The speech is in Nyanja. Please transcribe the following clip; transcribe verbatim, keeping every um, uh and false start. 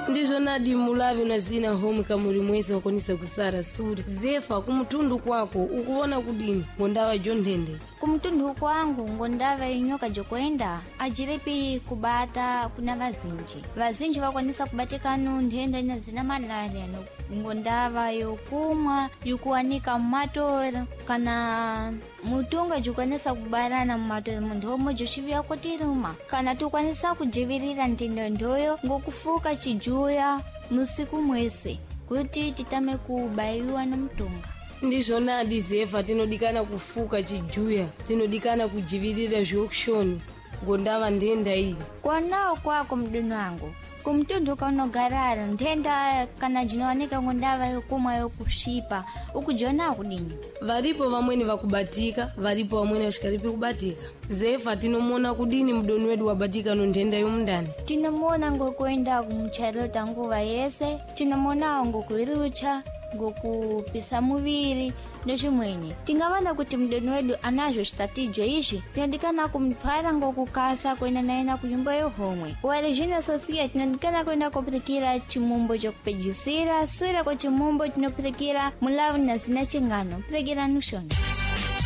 Ndizo nadi mulavi unazina home kamuri mwezi wakonisa kusara suri. Zefa kumutundu kwako ukuona kudini ngondawa jondende. Kumutundu kwangu ngondawa inyoka jokwenda ajirepi kubata kuna vazinji. Vazinji wakonisa kubatika ndende na zina malaria no ngondawa yokumwa yukuanika matoro kana mutunga jukanisa kubarana matoro mundomo joshivya kotiruma kana tukwanisa kujivirira ndindo ndoyo ngokufuka chijuya musiku mwese kuti titame kubayuwa no mtunga. Ndizo nadi Zefa tinodikana kufuka chijuya tinodikana kujivirira zhokushoni ngondawa ndenda ili kwa nao kwako mdunu wangu kumtundu kaunogarara ndenda kana jinowanika ngondawa yokumwa yokushipa ukujona kudini. Varipo vamweni vakubatika varipo vamweni vashikaripi kubatika. Zefa tinomona kudini mdoni wedu wabatika no ndenda yomundani. Tinomona ngokwenda kumcharota nguva yese tinomona ngokuirucha ngokupisa muviri ndoshimweni tingavana kuti mdoni wedu anazvo chitatijo izvi tinodikana kumtwara ngokukasa kwenda naena kunyumba yohomwe. Wale Regina Sofia tinodikana kwenda kupirikira chimumbo chokupejisira sura kwa chimumbo tinopirikira mulavu na zina chingano pirikira nushoni.